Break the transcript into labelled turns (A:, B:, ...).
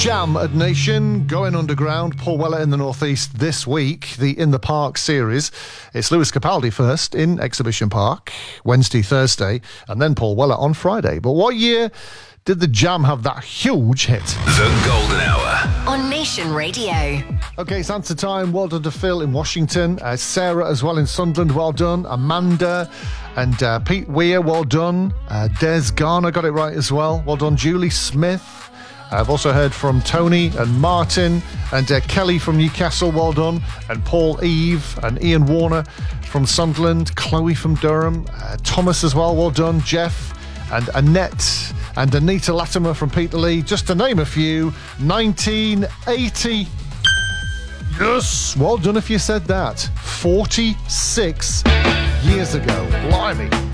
A: Jam at Nation, Going Underground, Paul Weller in the Northeast this week, the In the Park series. It's Lewis Capaldi first in Exhibition Park, Wednesday, Thursday, and then Paul Weller on Friday. But what year did the Jam have that huge hit?
B: The Golden Hour
C: on Nation Radio.
A: Okay, it's answer time. Well done to Phil in Washington, Sarah as well in Sunderland, well done, Amanda and Pete Weir, well done, Des Garner got it right as well, well done, Julie Smith. I've also heard from Tony and Martin and Kelly from Newcastle, well done, and Paul Eve and Ian Warner from Sunderland, Chloe from Durham, Thomas as well done, Jeff and Annette and Anita Latimer from Peterlee, just to name a few. 1980. Yes, well done if you said that. 46 years ago. Blimey.